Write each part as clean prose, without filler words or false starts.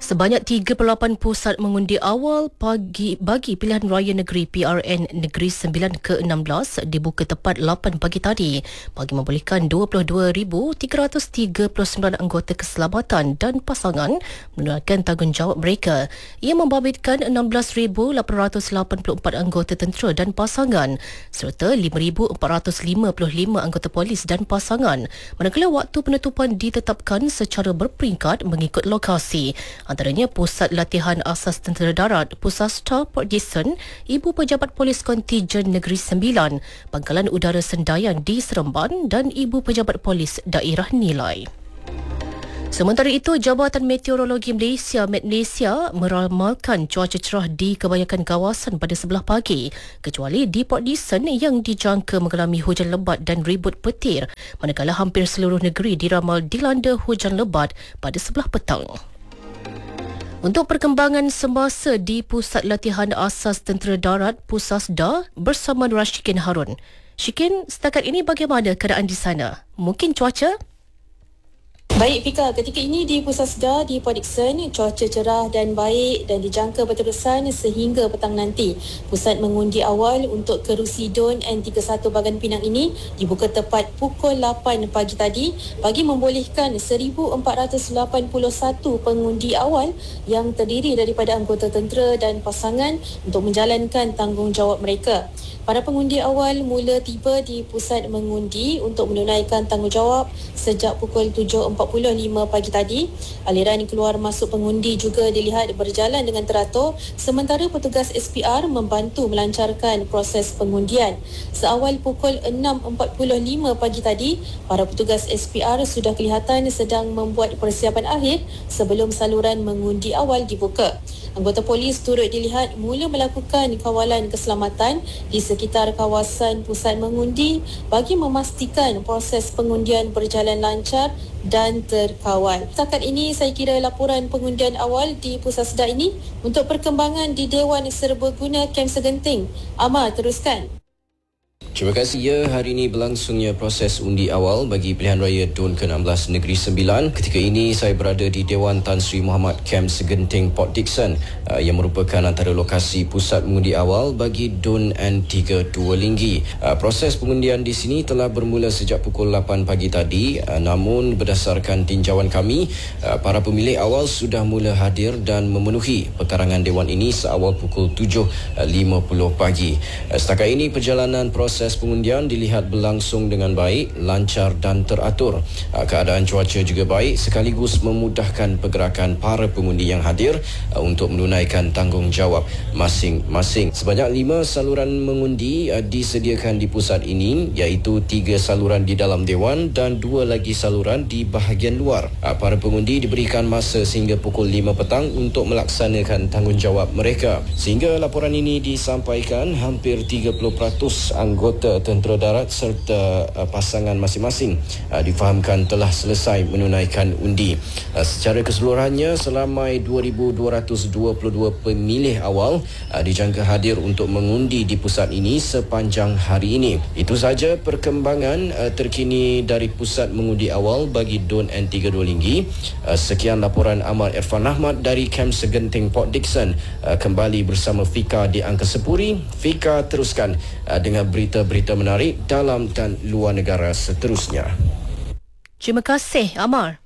Sebanyak 38 pusat mengundi awal bagi pilihan raya negeri PRN Negeri Sembilan ke-16 dibuka tepat 8 pagi tadi bagi membolehkan 22,339 anggota keselamatan dan pasangan menunaikan tanggungjawab mereka. Ia membabitkan 16,884 anggota tentera dan pasangan serta 5,455 anggota polis dan pasangan, manakala waktu penutupan ditetapkan secara berperingkat mengikut lokasi. Antaranya Pusat Latihan Asas Tentera Darat, Pusasta Port Dickson, Ibu Pejabat Polis Kontijen Negeri Sembilan, Pangkalan Udara Sendayan di Seremban dan Ibu Pejabat Polis Daerah Nilai. Sementara itu, Jabatan Meteorologi Malaysia (Metmalaysia) meramalkan cuaca cerah di kebanyakan kawasan pada sebelah pagi, kecuali di Port Dickson yang dijangka mengalami hujan lebat dan ribut petir, manakala hampir seluruh negeri diramal dilanda hujan lebat pada sebelah petang. Untuk perkembangan semasa di Pusat Latihan Asas Tentera Darat Pusasda bersama Rashikin Harun. Shikin, setakat ini bagaimana keadaan di sana? Mungkin cuaca? Baik Fika, ketika ini di Pusasda di Port Dickson, cuaca cerah dan baik dan dijangka berterusan sehingga petang nanti. Pusat mengundi awal untuk kerusi DUN N31 Bagan Pinang ini dibuka tepat pukul 8 pagi tadi bagi membolehkan 1,481 pengundi awal yang terdiri daripada anggota tentera dan pasangan untuk menjalankan tanggungjawab mereka. Para pengundi awal mula tiba di pusat mengundi untuk menunaikan tanggungjawab sejak pukul 7.45 pagi tadi. Aliran keluar masuk pengundi juga dilihat berjalan dengan teratur sementara petugas SPR membantu melancarkan proses pengundian. Seawal pukul 6.45 pagi tadi, para petugas SPR sudah kelihatan sedang membuat persiapan akhir sebelum saluran mengundi awal dibuka. Anggota polis turut dilihat mula melakukan kawalan keselamatan di sekitar kawasan pusat mengundi bagi memastikan proses pengundian berjalan lancar dan terkawal. Setakat ini saya kira laporan pengundian awal di Pusasda ini. Untuk perkembangan di Dewan Serbaguna Kem Segenting, Amar teruskan. Terima kasih. Ya, hari ini berlangsungnya proses undi awal bagi pilihan raya DUN ke-16 Negeri Sembilan. Ketika ini saya berada di Dewan Tan Sri Muhammad Kem Segenting Port Dickson yang merupakan antara lokasi pusat mengundi awal bagi DUN N32 Linggi. Proses pengundian di sini telah bermula sejak pukul 8 pagi tadi, namun berdasarkan tinjauan kami, para pemilih awal sudah mula hadir dan memenuhi pekarangan Dewan ini seawal pukul 7.50 pagi. Setakat ini perjalanan proses pengundian dilihat berlangsung dengan baik, lancar dan teratur. Keadaan cuaca juga baik sekaligus memudahkan pergerakan para pengundi yang hadir untuk menunaikan tanggungjawab masing-masing. Sebanyak 5 saluran mengundi disediakan di pusat ini, iaitu 3 saluran di dalam Dewan dan 2 lagi saluran di bahagian luar. Para pengundi diberikan masa sehingga pukul 5 petang untuk melaksanakan tanggungjawab mereka. Sehingga laporan ini disampaikan, hampir 30% anggota tentera darat serta pasangan masing-masing difahamkan telah selesai menunaikan undi. Secara keseluruhannya, seramai 2,222 pemilih awal dijangka hadir untuk mengundi di pusat ini sepanjang hari ini. Itu sahaja perkembangan terkini dari pusat mengundi awal bagi DUN N32 Linggi. Sekian laporan Amar Irfan Ahmad dari Kem Segenting Port Dickson. Kembali bersama Fika di Angka Sepuri. Fika teruskan dengan berita-berita menarik dalam dan luar negara seterusnya. Terima kasih, Amar.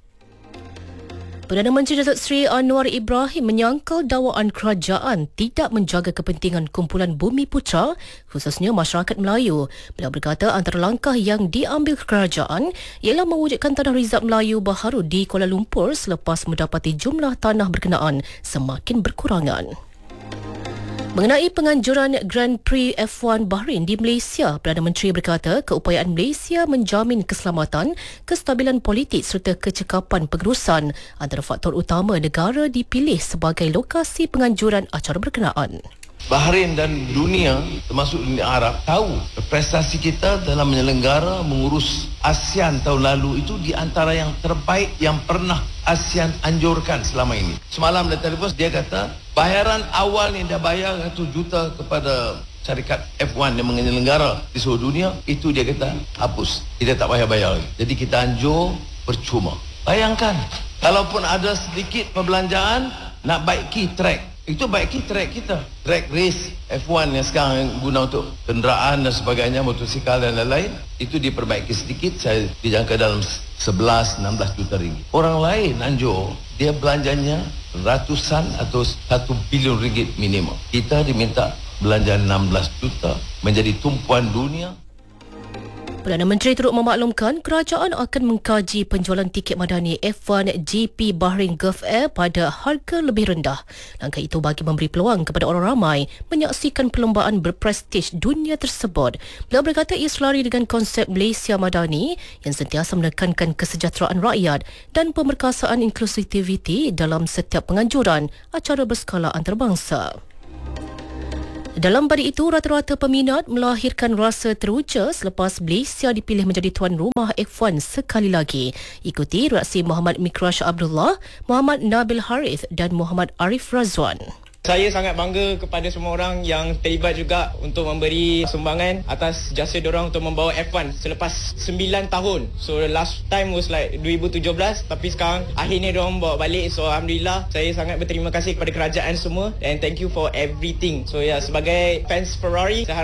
Perdana Menteri Datuk Seri Anwar Ibrahim menyangkal dakwaan kerajaan tidak menjaga kepentingan kumpulan Bumi Putra, khususnya masyarakat Melayu. Beliau berkata antara langkah yang diambil kerajaan ialah mewujudkan tanah rizab Melayu baharu di Kuala Lumpur selepas mendapati jumlah tanah berkenaan semakin berkurangan. Mengenai penganjuran Grand Prix F1 Bahrain di Malaysia, Perdana Menteri berkata keupayaan Malaysia menjamin keselamatan, kestabilan politik serta kecekapan pengurusan antara faktor utama negara dipilih sebagai lokasi penganjuran acara berkenaan. Bahrain dan dunia, termasuk dunia Arab, tahu prestasi kita dalam menyelenggara mengurus ASEAN tahun lalu itu di antara yang terbaik yang pernah ASEAN anjurkan selama ini. Semalam dia telefon, dia kata bayaran awal yang dia bayar 1 juta kepada syarikat F1 yang menyelenggara di seluruh dunia, itu dia kata hapus, kita tak payah bayar lagi. Jadi kita anjur percuma. Bayangkan Kalaupun ada sedikit perbelanjaan, nak baiki track. Itu baiki track kita. Track race F1 yang sekarang guna untuk kenderaan dan sebagainya, motosikal dan lain-lain, itu diperbaiki sedikit. Saya dijangka dalam 11-16 juta ringgit. Orang lain Anjor, dia belanjanya ratusan atau 1 bilion ringgit minimum. Kita diminta belanja 16 juta, menjadi tumpuan dunia. Perdana Menteri turut memaklumkan kerajaan akan mengkaji penjualan tiket madani F1 GP Bahrain Gulf Air pada harga lebih rendah. Langkah itu bagi memberi peluang kepada orang ramai menyaksikan perlombaan berprestij dunia tersebut. Beliau berkata ia selari dengan konsep Malaysia Madani yang sentiasa menekankan kesejahteraan rakyat dan pemerkasaan inklusiviti dalam setiap penganjuran acara berskala antarabangsa. Dalam pada itu, rata-rata peminat melahirkan rasa teruja selepas Malaysia dipilih menjadi tuan rumah F1 sekali lagi. Ikuti reaksi Muhammad Mikrash Abdullah, Muhammad Nabil Harith dan Muhammad Arif Razwan. Saya sangat bangga kepada semua orang yang terlibat juga untuk memberi sumbangan atas jasa diorang untuk membawa F1 selepas 9 tahun. So last time was like 2017, tapi sekarang akhirnya diorang bawa balik. So Alhamdulillah, saya sangat berterima kasih kepada kerajaan semua and thank you for everything. So sebagai fans Ferrari, saya